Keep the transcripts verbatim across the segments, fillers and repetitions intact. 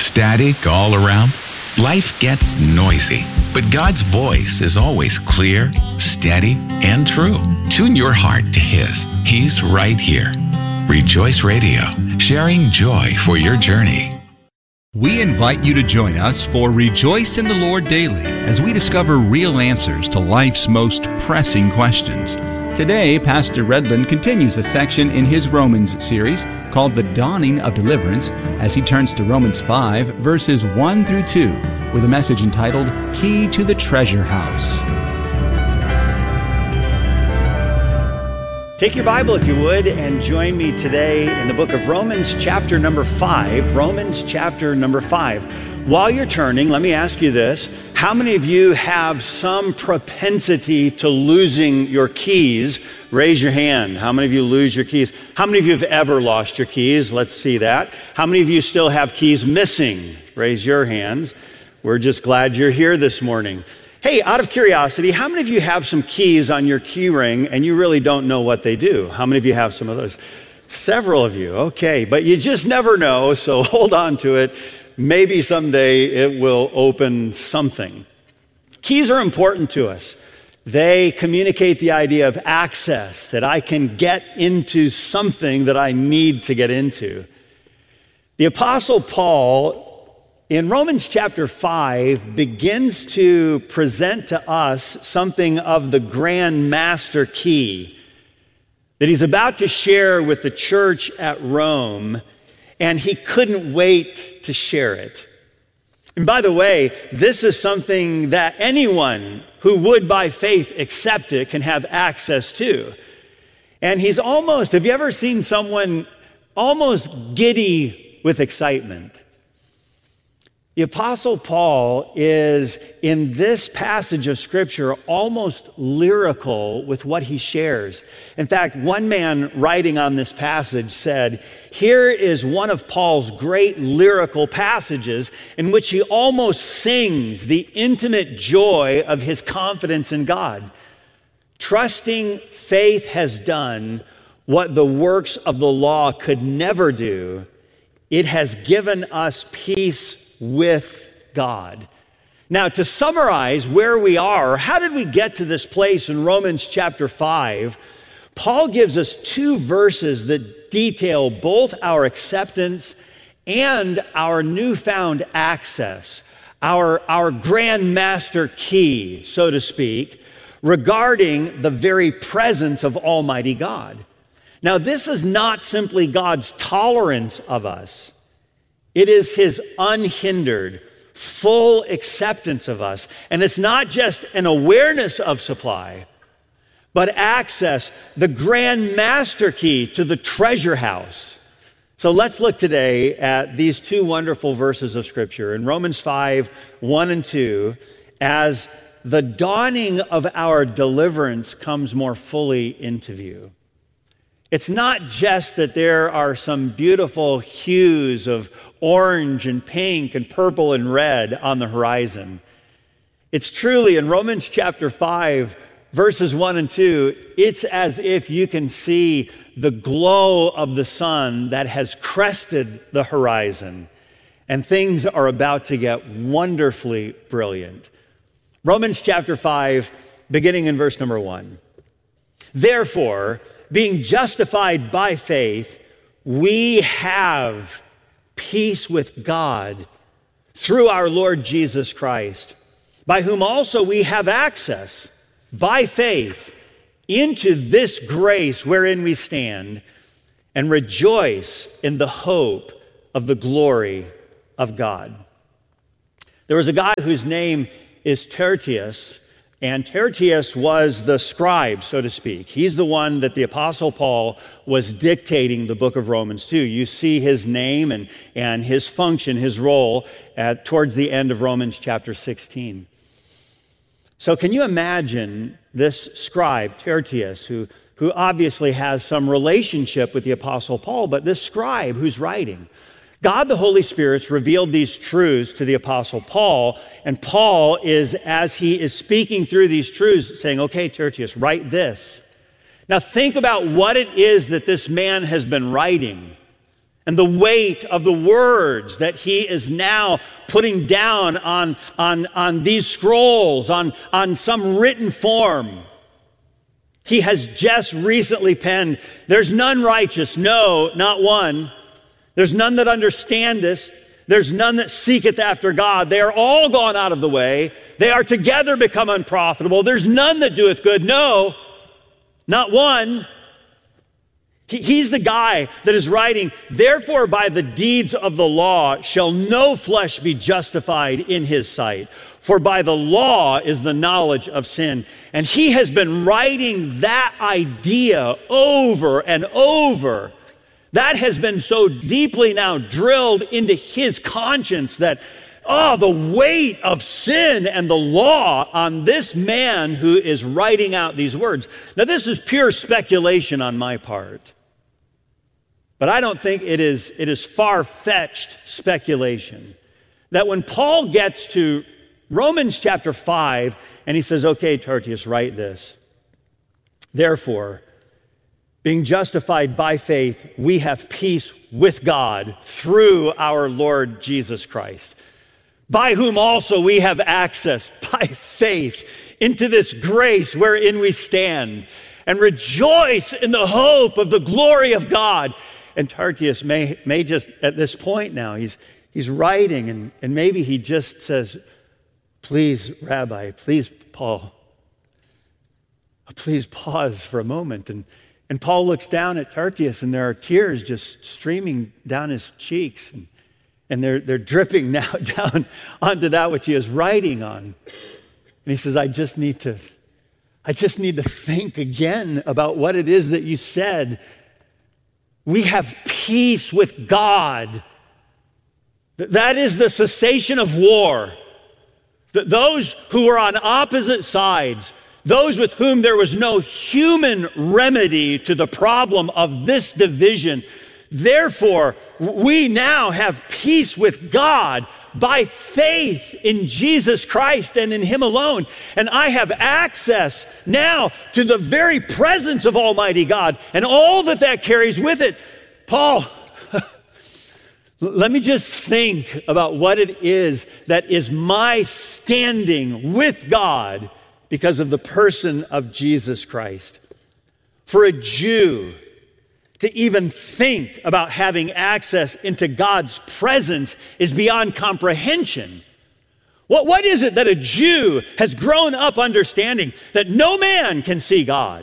Static all around? Life gets noisy, but God's voice is always clear, steady, and true. Tune your heart to His. He's right here. Rejoice Radio, sharing joy for your journey. We invite you to join us for Rejoice in the Lord Daily as we discover real answers to life's most pressing questions. Today, Pastor Redland continues a section in his Romans series called The Dawning of Deliverance as he turns to Romans five, verses one through two, with a message entitled Key to the Treasure House. Take your Bible, if you would, and join me today in the book of Romans, chapter number five. Romans, chapter number five. While you're turning, let me ask you this. How many of you have some propensity to losing your keys? Raise your hand. How many of you lose your keys? How many of you have ever lost your keys? Let's see that. How many of you still have keys missing? Raise your hands. We're just glad you're here this morning. Hey, out of curiosity, how many of you have some keys on your key ring and you really don't know what they do? How many of you have some of those? Several of you, okay, but you just never know, so hold on to it. Maybe someday it will open something. Keys are important to us. They communicate the idea of access, that I can get into something that I need to get into. The Apostle Paul, in Romans chapter five, begins to present to us something of the grand master key that he's about to share with the church at Rome, and he couldn't wait to share it. And by the way, this is something that anyone who would by faith accept it can have access to. And he's almost, have you ever seen someone almost giddy with excitement? The Apostle Paul is, in this passage of Scripture, almost lyrical with what he shares. In fact, one man writing on this passage said, here is one of Paul's great lyrical passages in which he almost sings the intimate joy of his confidence in God. Trusting faith has done what the works of the law could never do. It has given us peace with God. Now, to summarize where we are, how did we get to this place in Romans chapter five? Paul gives us two verses that detail both our acceptance and our newfound access, our, our grand master key, so to speak, regarding the very presence of Almighty God. Now, this is not simply God's tolerance of us. It is His unhindered, full acceptance of us. And it's not just an awareness of supply, but access, the grand master key to the treasure house. So let's look today at these two wonderful verses of Scripture in Romans five, one and two, as the dawning of our deliverance comes more fully into view. It's not just that there are some beautiful hues of orange and pink and purple and red on the horizon. It's truly, in Romans chapter five, verses one and two, it's as if you can see the glow of the sun that has crested the horizon, and things are about to get wonderfully brilliant. Romans chapter five, beginning in verse number one. Therefore, being justified by faith, we have peace with God through our Lord Jesus Christ, by whom also we have access by faith into this grace wherein we stand, and rejoice in the hope of the glory of God. There was a guy whose name is Tertius, and Tertius was the scribe, so to speak. He's the one that the Apostle Paul was dictating the book of Romans to. You see his name and, and his function, his role, at, towards the end of Romans chapter sixteen. So can you imagine this scribe, Tertius, who, who obviously has some relationship with the Apostle Paul, but this scribe who's writing, God the Holy Spirit's revealed these truths to the Apostle Paul, and Paul is, as he is speaking through these truths, saying, okay, Tertius, write this. Now think about what it is that this man has been writing. and the weight of the words that he is now putting down on, on, on these scrolls, on, on some written form. He has just recently penned, "There's none righteous, no, not one. There's none that understandeth. There's none that seeketh after God. They are all gone out of the way. They are together become unprofitable. There's none that doeth good, no, not one." He, he's the guy that is writing, "Therefore by the deeds of the law shall no flesh be justified in his sight. For by the law is the knowledge of sin." And he has been writing that idea over and over. That has been so deeply now drilled into his conscience that, oh, the weight of sin and the law on this man who is writing out these words. Now, this is pure speculation on my part, but I don't think it is, it is far-fetched speculation that when Paul gets to Romans chapter five, and he says, "Okay, Tertius, write this. Therefore, being justified by faith, we have peace with God through our Lord Jesus Christ, by whom also we have access by faith into this grace wherein we stand, and rejoice in the hope of the glory of God." And Tertius may, may just, at this point now, he's, he's writing, and, and maybe he just says, "Please, Rabbi, please, Paul, please pause for a moment." And, and Paul looks down at Tertius, and there are tears just streaming down his cheeks, and, and they're, they're dripping now down onto that which he is writing on. And he says, I just need to, I just need to think again about what it is that you said. We have peace with God. That is the cessation of war. Those who are on opposite sides, those with whom there was no human remedy to the problem of this division, therefore, we now have peace with God by faith in Jesus Christ and in Him alone. And I have access now to the very presence of Almighty God and all that that carries with it. Paul, let me just think about what it is that is my standing with God because of the person of Jesus Christ. For a Jew to even think about having access into God's presence is beyond comprehension. What, what is it that a Jew has grown up understanding? That no man can see God.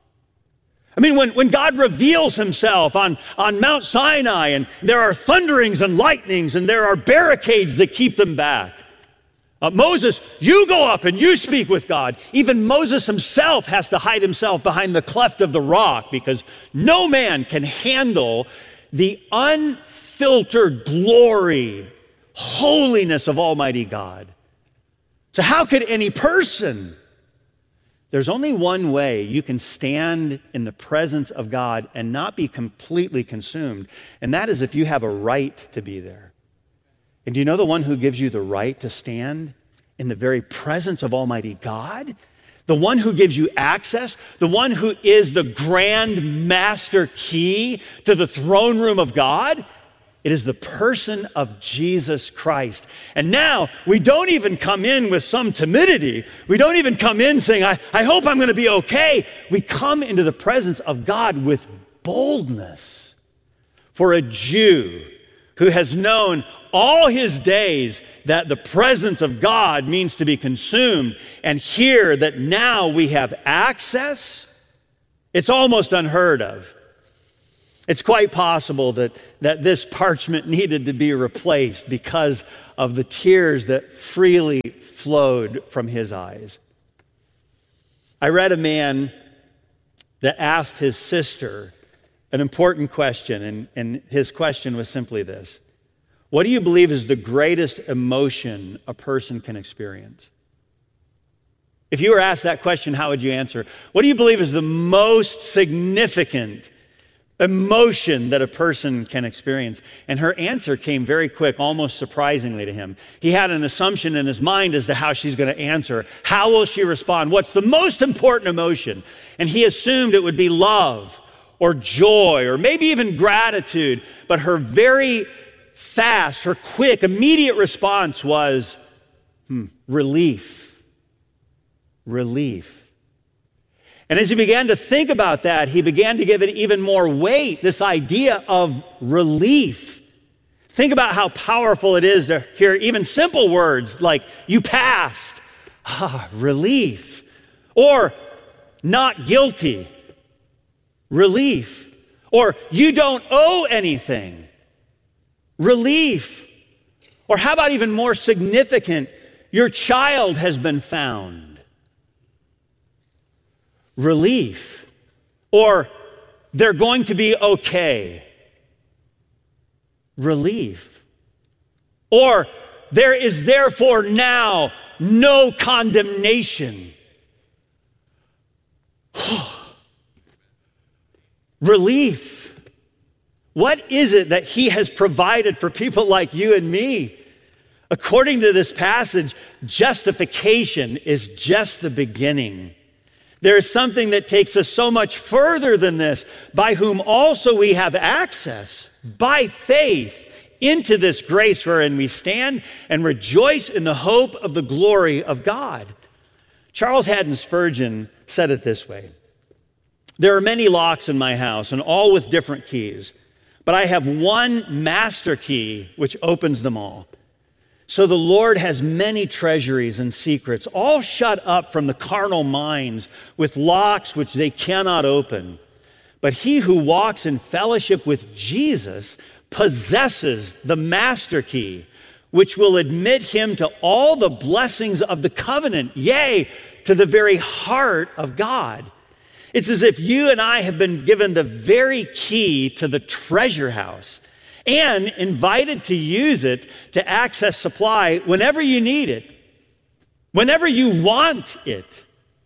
I mean, when, when God reveals himself on, on Mount Sinai, and there are thunderings and lightnings, and there are barricades that keep them back. Uh, Moses, you go up and you speak with God. Even Moses himself has to hide himself behind the cleft of the rock because no man can handle the unfiltered glory, holiness of Almighty God. So how could any person? There's only one way you can stand in the presence of God and not be completely consumed, and that is if you have a right to be there. And do you know the one who gives you the right to stand in the very presence of Almighty God? The one who gives you access, the one who is the grand master key to the throne room of God? It is the person of Jesus Christ. And now we don't even come in with some timidity. We don't even come in saying, I, I hope I'm going to be okay. We come into the presence of God with boldness. For a Jew who has known all his days that the presence of God means to be consumed, and hear that now we have access, it's almost unheard of. It's quite possible that, that this parchment needed to be replaced because of the tears that freely flowed from his eyes. I read a man that asked his sister an important question, and, and his question was simply this. What do you believe is the greatest emotion a person can experience? If you were asked that question, how would you answer? What do you believe is the most significant emotion that a person can experience? And her answer came very quick, almost surprisingly to him. He had an assumption in his mind as to how she's going to answer. How will she respond? What's the most important emotion? And he assumed it would be love or joy or maybe even gratitude, but her very fast, her quick, immediate response was hmm, relief. Relief. And as he began to think about that, he began to give it even more weight, this idea of relief. Think about how powerful it is to hear even simple words like, you passed, ah, relief. Or, not guilty, relief. Or, you don't owe anything, relief. Or how about even more significant, your child has been found, relief. Or, they're going to be okay, relief. Or, there is therefore now no condemnation, relief. What is it that he has provided for people like you and me? According to this passage, justification is just the beginning. There is something that takes us so much further than this, by whom also we have access by faith into this grace wherein we stand and rejoice in the hope of the glory of God. Charles Haddon Spurgeon said it this way: there are many locks in my house, and all with different keys, but I have one master key which opens them all. So the Lord has many treasuries and secrets, all shut up from the carnal minds with locks which they cannot open. But he who walks in fellowship with Jesus possesses the master key, which will admit him to all the blessings of the covenant, yea, to the very heart of God. It's as if you and I have been given the very key to the treasure house and invited to use it to access supply whenever you need it, whenever you want it.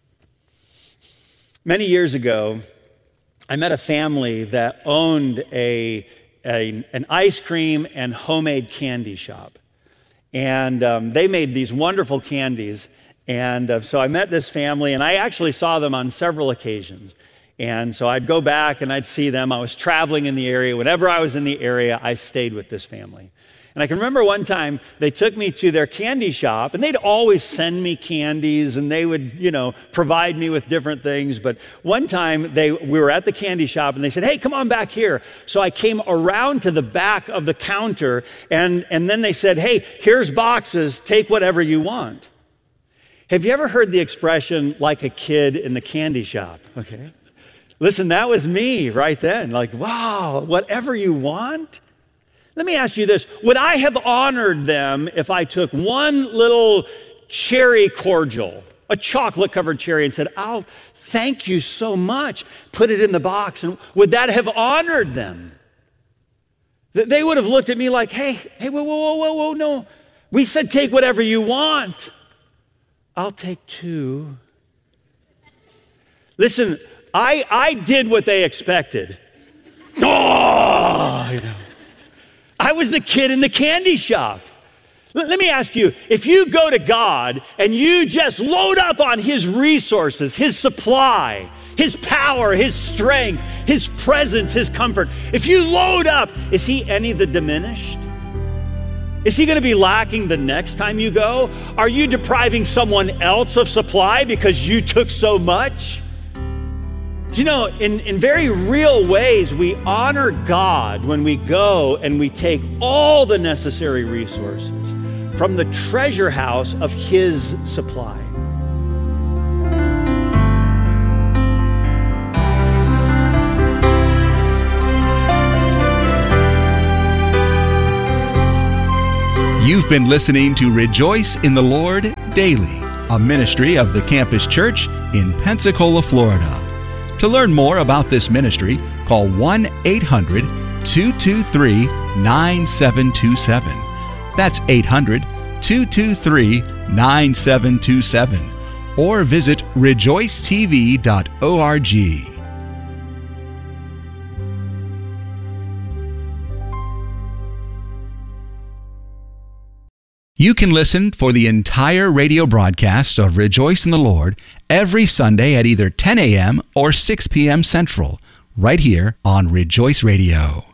Many years ago, I met a family that owned a, a an ice cream and homemade candy shop. And um, they made these wonderful candies. And uh, so I met this family, and I actually saw them on several occasions. And so I'd go back and I'd see them. I was traveling in the area. Whenever I was in the area, I stayed with this family. And I can remember one time they took me to their candy shop, and they'd always send me candies, and they would, you know, provide me with different things. But one time they we were at the candy shop, and they said, hey, come on back here. So I came around to the back of the counter, and, and then they said, hey, here's boxes. Take whatever you want. Have you ever heard the expression, like a kid in the candy shop? Okay. Listen, that was me right then. Like, wow, whatever you want? Let me ask you this. Would I have honored them if I took one little cherry cordial, a chocolate-covered cherry, and said, oh, thank you so much, put it in the box, and would that have honored them? They would have looked at me like, hey, hey, whoa, whoa, whoa, whoa, whoa, no. We said take whatever you want. I'll take two. Listen, I, I did what they expected. Oh, you know. I was the kid in the candy shop. L- let me ask you, if you go to God and you just load up on his resources, his supply, his power, his strength, his presence, his comfort, if you load up, is he any the diminished? Is he going to be lacking the next time you go? Are you depriving someone else of supply because you took so much? Do you know, in, in very real ways, we honor God when we go and we take all the necessary resources from the treasure house of his supply. You've been listening to Rejoice in the Lord Daily, a ministry of the Campus Church in Pensacola, Florida. To learn more about this ministry, call one eight hundred two two three nine seven two seven. That's eight hundred two two three nine seven two seven. Or visit rejoice t v dot org. You can listen for the entire radio broadcast of Rejoice in the Lord every Sunday at either ten a.m. or six p.m. Central, right here on Rejoice Radio.